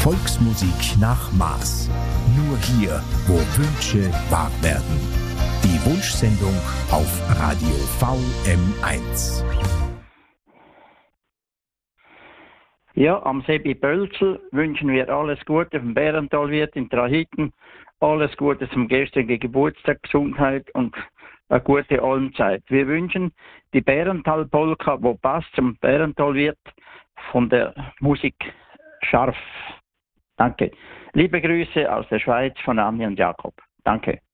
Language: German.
Volksmusik nach Maß. Nur hier, wo Wünsche wahr werden. Die Wunschsendung auf Radio VM1. Ja, am Sebi Bölzel wünschen wir alles Gute vom Bärentalwirt in Trahiten. Alles Gute zum gestrigen Geburtstag, Gesundheit und eine gute Almzeit. Wir wünschen die Bärental-Polka, wo passt zum Bärentalwirt, von der Musik scharf. Danke. Liebe Grüße aus der Schweiz von Anja und Jakob. Danke.